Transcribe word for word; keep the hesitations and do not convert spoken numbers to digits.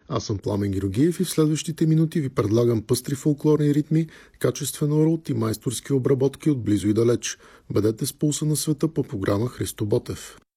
Аз съм Пламен Георгиев и в следващите минути ви предлагам пъстри фолклорни ритми, качествен урод и майсторски обработки от близо и далеч. Бъдете с пулса на света по програма Христо Ботев.